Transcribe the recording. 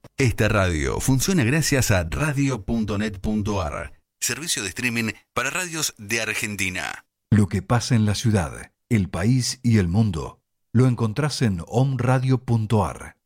Esta radio funciona gracias a radio.net.ar, servicio de streaming para radios de Argentina. Lo que pasa en la ciudad, el país y el mundo, lo encontrás en omradio.ar.